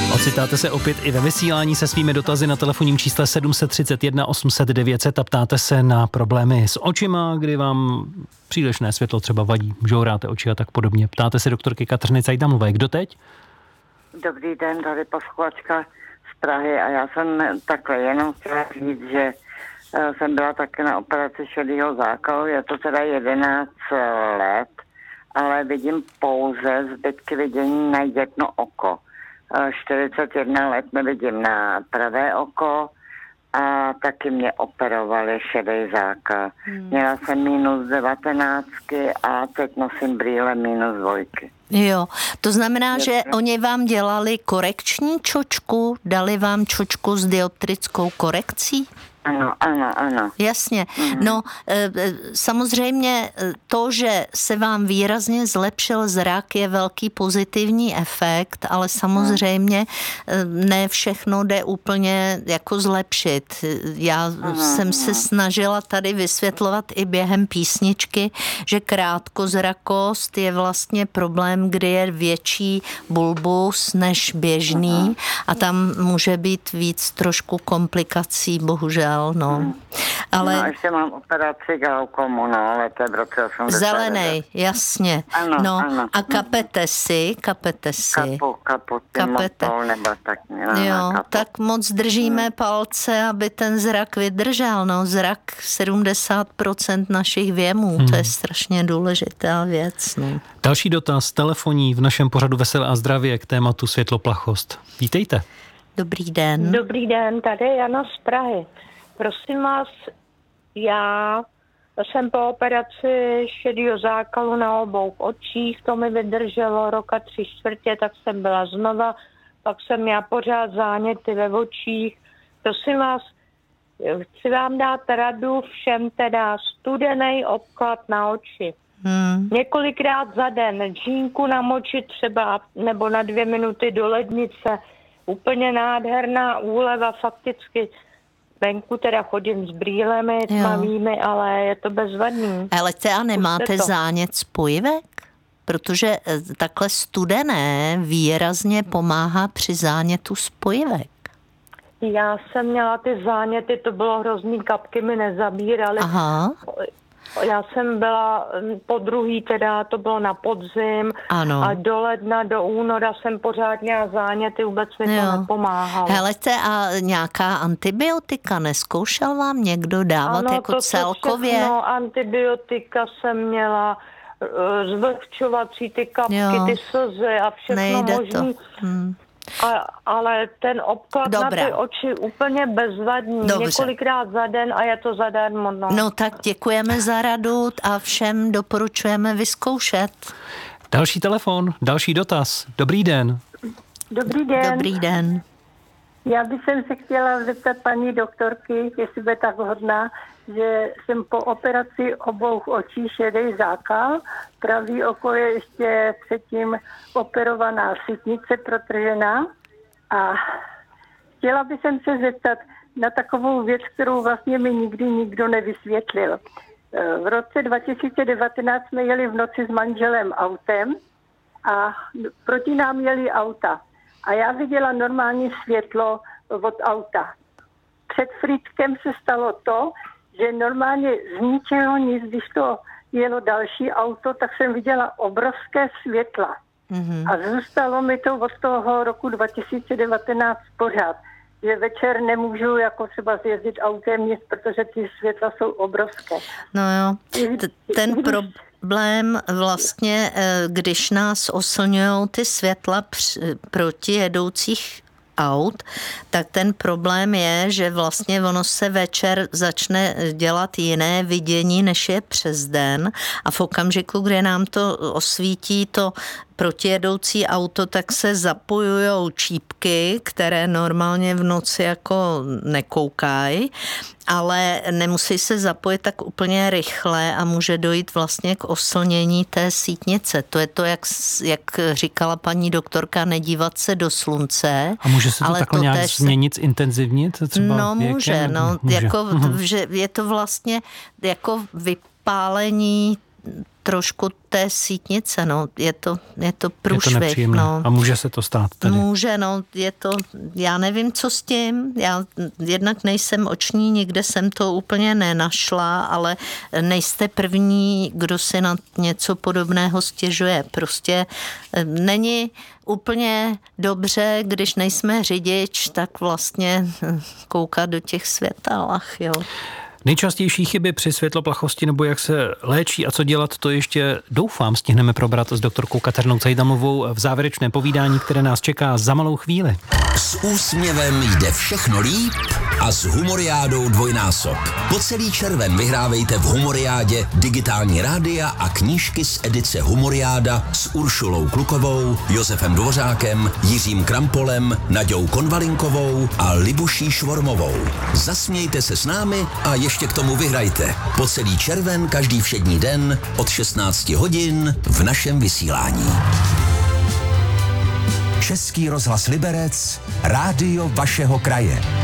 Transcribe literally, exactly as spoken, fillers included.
Ocitáte se opět i ve vysílání se svými dotazy na telefonním čísle sedm set třicet jedna osm set devět set a ptáte se na problémy s očima, kdy vám přílišné světlo třeba vadí, žouráte oči a tak podobně. Ptáte se doktorky Kateřiny Cajdamlové. Kdo teď? Dobrý den, tady posluchačka z Prahy a já jsem takhle jenom chtěla říct, že jsem byla taky na operaci šedého zákalu, je to teda jedenáct let, ale vidím pouze zbytky vidění na jedno oko. čtyřicet jedna let nevidím na pravé oko a taky mě operovali šedý zákal. Hmm. Měla jsem minus devatenáctky a teď nosím brýle minus dvojky. Jo, to znamená, Je že to? oni vám dělali korekční čočku, dali vám čočku s dioptrickou korekcí? Ano, ano, ano. Jasně. Mhm. No, e, e, samozřejmě to, že se vám výrazně zlepšil zrak, je velký pozitivní efekt, ale samozřejmě e, ne všechno jde úplně jako zlepšit. Já Aha, jsem aha. se snažila tady vysvětlovat i během písničky, že krátkozrakost je vlastně problém, kdy je větší bulbus než běžný Aha. a tam může být víc trošku komplikací, bohužel. No. Ale No, ještě mám operaci glaukomu, no, ale to je v roce osmdesát devět. zelenej, jasně. Ano, no, ano. A kapete si, kapete si. Kapu, kapu, Kapete. kapete. Nebo tak, no, Jo, kapu. tak moc držíme Hmm. palce, aby ten zrak vydržel. No, zrak sedmdesát procent našich věmů, Hmm. to je strašně důležitá věc. No. Další dotaz, telefonní v našem pořadu Veselé a zdravě k tématu světloplachost. Vítejte. Dobrý den. Dobrý den, tady je Jana z Prahy. Prosím vás, já jsem po operaci šedého zákalu na obou očích, to mi vydrželo roka tři čtvrtě, tak jsem byla znova, pak jsem měla pořád záněty ve očích. Prosím vás, chci vám dát radu všem teda studený obklad na oči. Hmm. Několikrát za den džínku namočit třeba nebo na dvě minuty do lednice. Úplně nádherná úleva, fakticky venku teda chodím s brýlemi tmavými, ale je to bezvadný. Ale te a nemáte Zkuste to. zánět spojivek? Protože takhle studené výrazně pomáhá při zánětu spojivek. Já jsem měla ty záněty, to bylo hrozný, kapky mi nezabíraly. Aha. Já jsem byla po druhý, teda to bylo na podzim Ano. a do ledna, do února jsem pořád měla záněty, vůbec mi Jo. to nepomáhalo. Helete, a nějaká antibiotika neskoušel vám někdo dávat ano, jako to celkově? Všechno, antibiotika jsem měla, eh, zvlhčovací ty kapky, Jo. ty slzy a všechno Nejde možný. to. Hmm. A, ale ten obklad Dobrá. na ty oči úplně bezvadný. Dobře. Několikrát za den a je to zadarmo. No. No tak děkujeme za radu a všem doporučujeme vyzkoušet. Další telefon, další dotaz. Dobrý den. Dobrý den. Dobrý den. Já bych se chtěla zeptat paní doktorky, jestli bude tak hodná, že jsem po operaci obou očí šedý zákal. Pravý oko je ještě předtím operovaná sítnice protržená. A chtěla bych se zeptat na takovou věc, kterou vlastně mi nikdy nikdo nevysvětlil. V roce dva tisíce devatenáct jsme jeli v noci s manželem autem a proti nám jeli auta. A já viděla normální světlo od auta. Před Frýdkem se stalo to, že normálně z ničeho nic, když to jelo další auto, tak jsem viděla obrovské světla. Mm-hmm. A zůstalo mi to od toho roku dva tisíce devatenáct pořád, že večer nemůžu jako třeba zjezdit autem nic, protože ty světla jsou obrovské. No jo, T- ten problém vlastně, když nás oslňujou ty světla proti jedoucích aut, tak ten problém je, že vlastně ono se večer začne dělat jiné vidění, než je přes den a v okamžiku, kdy nám to osvítí to protijedoucí auto, tak se zapojujou čípky, které normálně v noci jako nekoukají, ale nemusí se zapojit tak úplně rychle a může dojít vlastně k oslnění té sítnice. To je to, jak, jak říkala paní doktorka, nedívat se do slunce. A může se to ale takhle to nějak se... změnit, intenzivnit? Třeba no věkem, může, no, může. jako, že je to vlastně jako vypálení trošku té sítnice, no, je to, je to průšvih. Je to no. A může se to stát tady. Může, no, je to, já nevím, co s tím, já jednak nejsem oční, nikde jsem to úplně nenašla, ale nejste první, kdo si na něco podobného stěžuje. Prostě není úplně dobře, když nejsme řidič, tak vlastně koukat do těch světelách, jo. Nejčastější chyby při světloplachosti nebo jak se léčí a co dělat, to ještě doufám stihneme probrat s doktorkou Kateřinou Cajdamovou v závěrečném povídání, které nás čeká za malou chvíli. S úsměvem jde všechno líp a s Humoriádou dvojnásob. Po celý červen vyhrávejte v Humoriádě digitální rádia a knížky z edice Humoriáda s Uršulou Klukovou, Josefem Dvořákem, Jiřím Krampolem, Naďou Konvalinkovou a Libuší Švormovou. Zasmějte se s námi a ještě k tomu vyhrajte. Po celý červen každý všední den od šestnáct hodin v našem vysílání. Český rozhlas Liberec, rádio vašeho kraje.